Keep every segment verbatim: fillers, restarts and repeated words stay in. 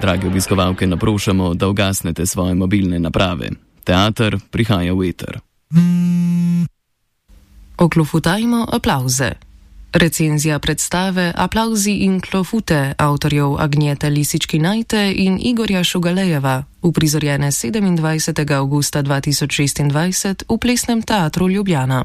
drage obiskovalke, naprošamo, da ugasnete svoje mobilne naprave. Teater prihaja v eter. Oklofutajmo aplavze. Recenzija predstave Aplavzi in klofute avtorjev Agnjete Lisičkinajte in Igorja Šugalejeva, uprizorjene sedemindvajsetega avgusta dva tisoč šestindvajset v Plesnem teatru Ljubljana.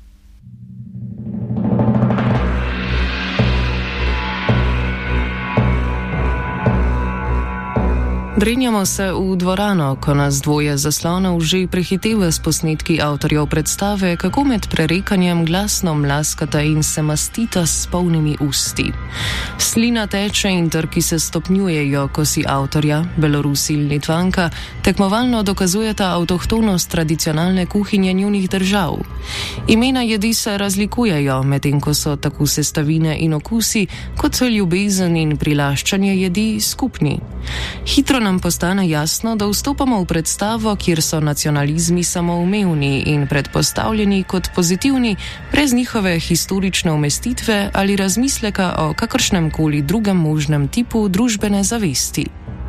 Drenjamo se v dvorano, ko nas dvoje zaslonov že prehiteva s posnetki avtorjev predstave, kako med prerekanjem glasno mlaskata in se mastita s polnimi usti. Slina teče in trki se stopnjujejo, ko si avtorja, Belorusi in Litvanka, tekmovalno dokazujeta avtohtonost tradicionalne kuhinje njunih držav. Imena jedi se razlikujejo, medtem ko so tako sestavine in okusi, kot so ljubezen in prilaščanje jedi skupni. Hitro nam postane jasno, da vstopamo v predstavo, kjer so nacionalizmi samoumevni in predpostavljeni kot pozitivni, brez njihove historične umestitve ali razmisleka o kakršnem koli drugem možnem tipu družbene zavesti.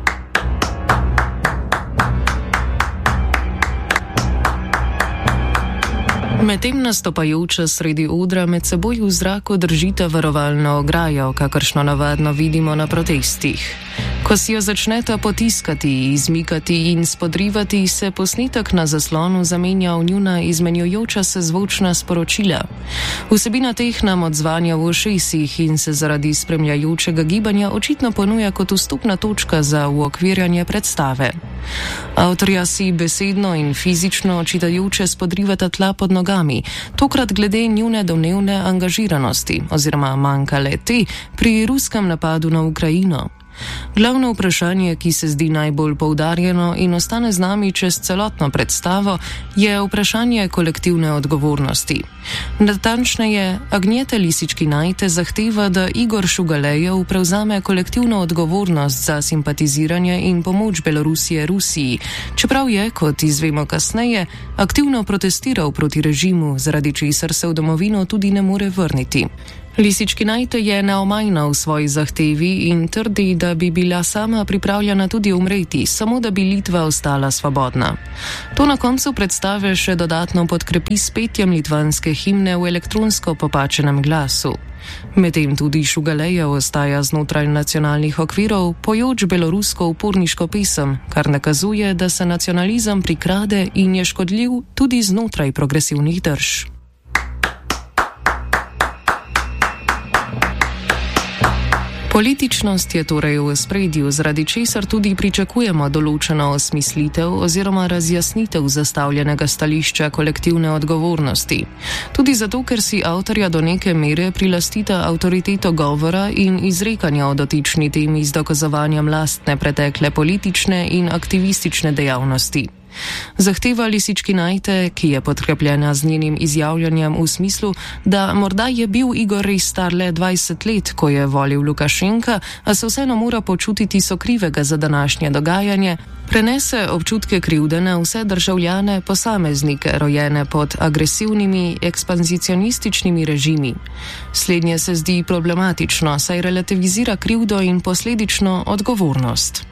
Medtem nastopajoča sredi odra med seboj v zraku držita varovalno ograjo, kakršno navadno vidimo na protestih. Ko si jo začneta potiskati, izmikati in spodrivati, se posnetek na zaslonu zamenja v njuna izmenjujoča se zvočna sporočila. Vsebina teh nam odzvanja v ušesih in se zaradi spremljajočega gibanja očitno ponuja kot vstopna točka za uokvirjanje predstave. Avtorja si besedno in fizično očitajoče spodrivata tla pod nogami, tokrat glede njune domnevne angažiranosti oziroma manjka le te pri ruskem napadu na Ukrajino. Glavno vprašanje, ki se zdi najbolj poudarjeno in ostane z nami čez celotno predstavo, je vprašanje kolektivne odgovornosti. Natančneje, Agnjete Lisičkinajte zahteva, da Igor Šugalejev prevzame kolektivno odgovornost za simpatiziranje in pomoč Belorusije Rusiji, čeprav je, kot izvemo kasneje, aktivno protestiral proti režimu, zaradi česar se v domovino tudi ne more vrniti. Lisičkinajte je neomajna v svoji zahtevi in trdi, da bi bila sama pripravljena tudi umreti, samo da bi Litva ostala svobodna. To na koncu predstave še dodatno podkrepi s petjem litvanske himne v elektronsko popačenem glasu. Medtem tudi Šugalejev ostaja znotraj nacionalnih okvirov, pojoč belorusko uporniško pesem, kar nakazuje, da se nacionalizem prikrade in je škodljiv tudi znotraj progresivnih drž. Političnost je torej v ospredju, zaradi česar tudi pričakujemo določeno osmislitev oziroma razjasnitev zastavljenega stališča kolektivne odgovornosti. Tudi zato, ker si avtorja do neke mere prilastita avtoriteto govora in izrekanja o dotični temi z dokazovanjem lastne pretekle politične in aktivistične dejavnosti. Zahteva Lisičkinajte, ki je podkrepljena z njenim izjavljanjem v smislu, da morda je bil Igor res star le dvajset let, ko je volil Lukašenka, a se vseeno mora počutiti sokrivega za današnje dogajanje, prenese občutke krivde na vse državljane, posameznike, rojene pod agresivnimi, ekspanzicionističnimi režimi. Slednje se zdi problematično, saj relativizira krivdo in posledično odgovornost.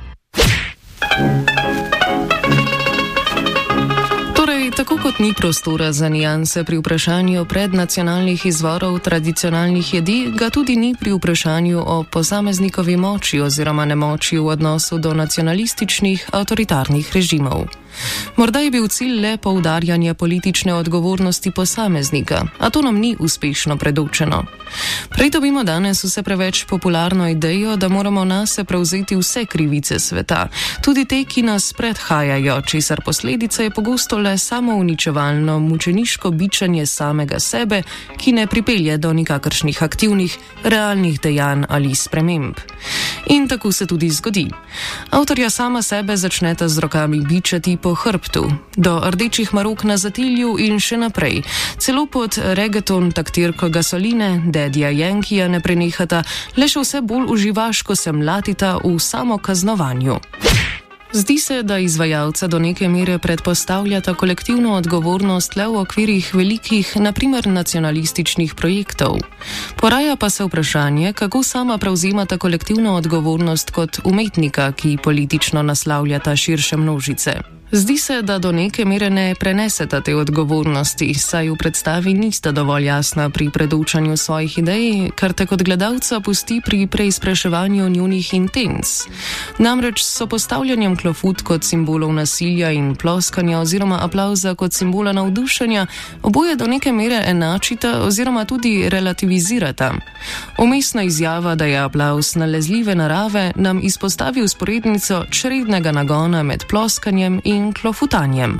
Tako kot ni prostora za nijanse pri vprašanju prednacionalnih izvorov tradicionalnih jedi, ga tudi ni pri vprašanju o posameznikovi moči oziroma nemoči v odnosu do nacionalističnih avtoritarnih režimov. Morda je bil cilj le poudarjanje politične odgovornosti posameznika, a to nam ni uspešno predočeno. Prej dobimo danes vse preveč popularno idejo, da moramo nase prevzeti vse krivice sveta, tudi te, ki nas predhajajo, česar posledica je pogosto le samouničevalno, mučeniško bičanje samega sebe, ki ne pripelje do nikakršnih aktivnih, realnih dejanj ali sprememb. In tako se tudi zgodi. Avtorja sama sebe začneta z rokami bičati po hrbtu, do rdečih marok na zatilju in še naprej. Celo pod reggaeton taktirko Gasoline, Daddyja Yankija ne prenehata, le še vse bolj uživaško se mlatita v samo kaznovanju. Zdi se, da izvajalca do neke mere predpostavljata kolektivno odgovornost le v okvirih velikih, naprimer nacionalističnih projektov. Poraja pa se vprašanje, kako sama prevzemata kolektivno odgovornost kot umetnika, ki politično naslavljata širše množice. Zdi se, da do neke mere ne preneseta te odgovornosti, saj v predstavi nista dovolj jasna pri predočanju svojih idej, kar te kot gledalca pusti pri preizpraševanju njunih intenc. Namreč s postavljanjem klofut kot simbolov nasilja in ploskanja oziroma aplavza kot simbola navdušenja oboje do neke mere enačita oziroma tudi relativizirata. Umestna izjava, da je aplavz nalezljive narave, nam izpostavi vzporednico črednega nagona med ploskanjem in in klofutanjem.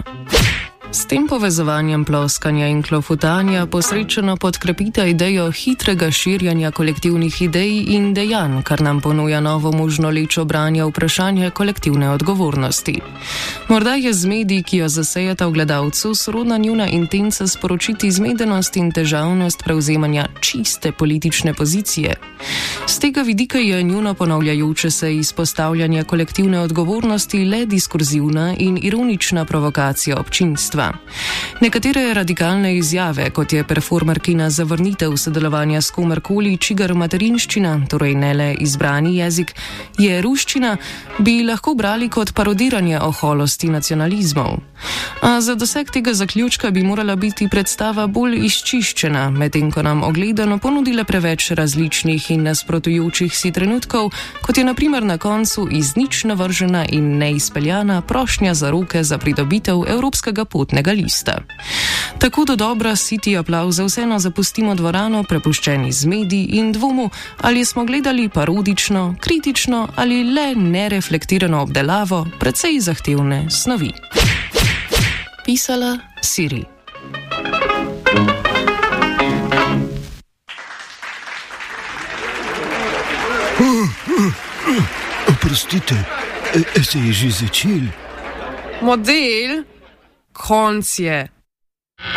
S tem povezovanjem ploskanja in klofutanja posrečeno podkrepita idejo hitrega širjanja kolektivnih idej in dejanj, kar nam ponuja novo možno lečo branja vprašanja kolektivne odgovornosti. Morda je z mediji, ki jo zasejata v gledalcu, sorodna njuna intenca sporočiti zmedenost in težavnost prevzemanja čiste politične pozicije. Z tega vidika je njuno ponavljajoče se izpostavljanje kolektivne odgovornosti le diskurzivna in ironična provokacija občinstva. Nekatere radikalne izjave, kot je performerkina zavrnitev sodelovanja s komerkoli, čigar materinščina, torej ne le izbrani jezik, je ruščina, bi lahko brali kot parodiranje oholosti nacionalizmov. A za doseg tega zaključka bi morala biti predstava bolj izčiščena, medtem ko nam ogledano ponudile preveč različnih in nasprotujočih si trenutkov, kot je na primer na koncu iz nič navržena in neizpeljana prošnja za roke za pridobitev evropskega potnega lista. Tako do dobra siti aplavza vseeno zapustimo dvorano, prepuščeni z mediji in dvomu, ali smo gledali parodično, kritično ali le nereflektirano obdelavo precej zahtevne snovi. Pisala Siri. Oprostite, se je že začel? Model? Konc je.